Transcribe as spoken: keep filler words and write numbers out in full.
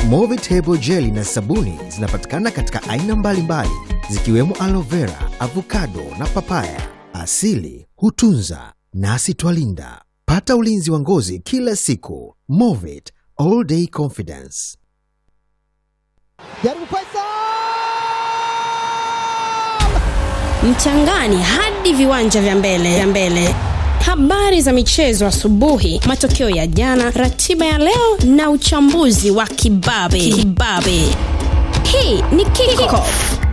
Movit Hebo Jelly na sabuni zinapatikana katika aina mbalimbali zikiwemo aloe vera, avocado na papaya. Asili hutunza nasi twalinda. Pata ulinzi wa ngozi kila siku. Movit All Day Confidence. Jaribu Faisal! Mchangani hadi viwanja vya mbele vya mbele. Habari za michezo asubuhi, matokeo ya jana, ratiba ya leo na uchambuzi wa kibabe. Kibabe. Hii ni Kickoff.